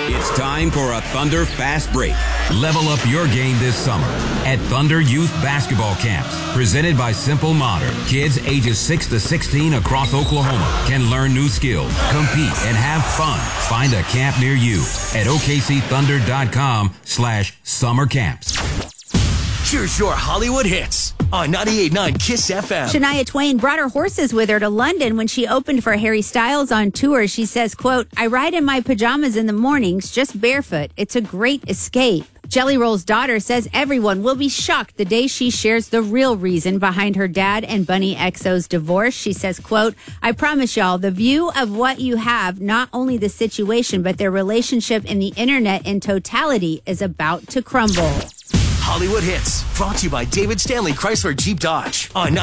It's time for a Thunder Fast Break. Level up your game this summer at Thunder Youth Basketball Camps. Presented by Simple Modern. Kids ages 6 to 16 across Oklahoma can learn new skills, compete, and have fun. Find a camp near you at okcthunder.com/summer camps. Here's your Hollywood hits on 98.9 KISS FM. Shania Twain brought her horses with her to London when she opened for Harry Styles on tour. She says, quote, "I ride in my pajamas in the mornings, just barefoot. It's a great escape." Jelly Roll's daughter says everyone will be shocked the day she shares the real reason behind her dad and Bunny XO's divorce. She says, quote, "I promise y'all, the view of what you have, not only the situation, but their relationship and the internet in totality is about to crumble." Hollywood hits, brought to you by David Stanley Chrysler Jeep Dodge on